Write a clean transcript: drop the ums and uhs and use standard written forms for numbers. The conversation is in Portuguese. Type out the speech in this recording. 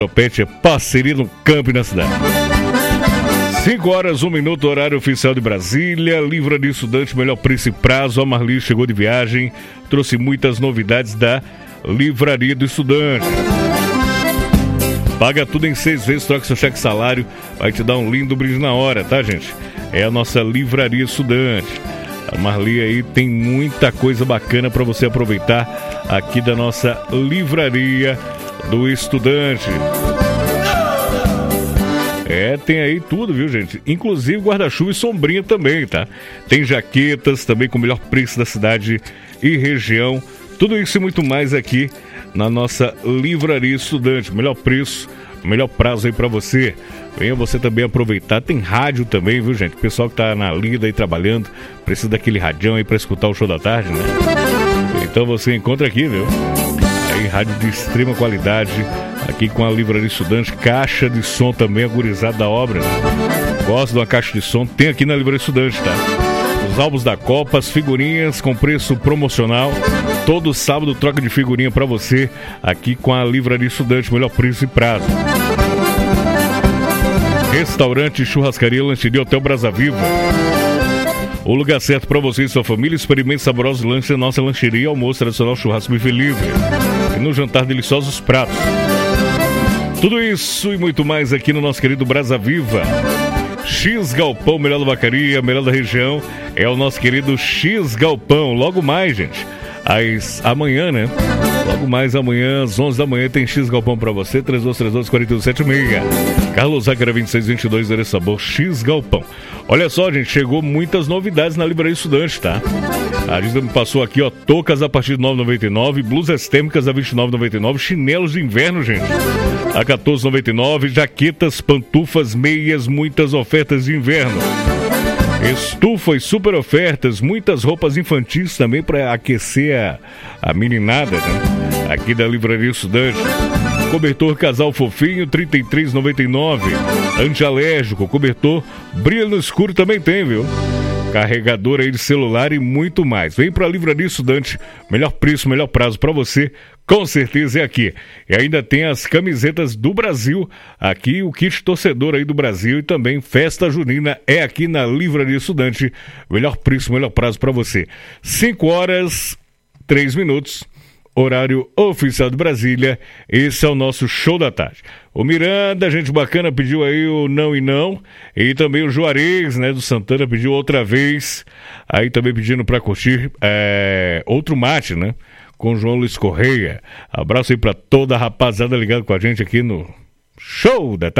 Topete é parceria no campo e na cidade. 5 horas, 1 minuto, horário oficial de Brasília. Livraria Estudante, melhor preço e prazo. A Marli chegou de viagem, trouxe muitas novidades da Livraria do Estudante. Paga tudo em 6 vezes, troca seu cheque salário, vai te dar um lindo brinde na hora, tá, gente? É a nossa Livraria Estudante. A Marli aí tem muita coisa bacana para você aproveitar aqui da nossa Livraria do Estudante. Tem aí tudo, viu, gente? Inclusive guarda-chuva e sombrinha também, tá? Tem jaquetas também com o melhor preço da cidade e região. Tudo isso e muito mais aqui na nossa Livraria Estudante. Melhor preço, melhor prazo aí pra você. Venha você também aproveitar. Tem rádio também, viu, gente? O pessoal que tá na lida aí trabalhando, precisa daquele radião aí pra escutar o show da tarde, né? Então você encontra aqui, viu? Aí, rádio de extrema qualidade, aqui com a Livraria Estudante. Caixa de som também, agorizado da obra, né? Gosta de uma caixa de som? Tem aqui na Livraria Estudante, tá? Os álbuns da Copa, as figurinhas com preço promocional. Todo sábado troca de figurinha pra você aqui com a Livraria Estudante, melhor preço e prazo. Restaurante, churrascaria, lancheria, Hotel Brasa Viva. O lugar certo para você e sua família. Experimente saborosos lanches na nossa lancheria, almoço tradicional, churrasco buffet livre. E no jantar, deliciosos pratos. Tudo isso e muito mais aqui no nosso querido Brasa Viva. X Galpão, melhor da vacaria, melhor da região. É o nosso querido X Galpão. Logo mais, gente, amanhã, né? Logo mais amanhã, às 11 da manhã, tem X Galpão pra você, 3232-4276. Carlos Zácara 2622, Endereço Sabor, X Galpão. Olha só, gente, chegou muitas novidades na Livraria Estudante, tá? A Disney me passou aqui, ó, toucas a partir de R$ 9,99, blusas térmicas a R$ 29,99, chinelos de inverno, gente, a R$ 14,99, jaquetas, pantufas, meias, muitas ofertas de inverno. Estufas, super ofertas, muitas roupas infantis também para aquecer a meninada, né? Aqui da Livraria Estudante. Cobertor casal fofinho, R$ 33,99. Antialérgico, cobertor brilha no escuro também tem, viu? Carregador aí de celular e muito mais. Vem para a Livraria Estudante, melhor preço, melhor prazo para você, com certeza é aqui. E ainda tem as camisetas do Brasil, aqui o kit torcedor aí do Brasil e também festa junina é aqui na Livraria Estudante, melhor preço, melhor prazo para você. 5 horas, 3 minutos. Horário oficial de Brasília, esse é o nosso show da tarde. O Miranda, gente bacana, pediu aí o Não e Não, e também o Juarez, né, do Santana, pediu outra vez, aí também pedindo pra curtir outro mate, né, com João Luiz Correia. Abraço aí pra toda a rapaziada ligada com a gente aqui no show da tarde.